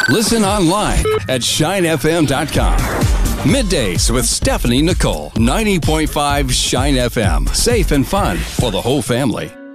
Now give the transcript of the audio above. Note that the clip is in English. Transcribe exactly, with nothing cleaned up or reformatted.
Listen online at shine f m dot com. Middays with Stephanie Nicole, ninety point five Shine F M. Safe and fun for the whole family.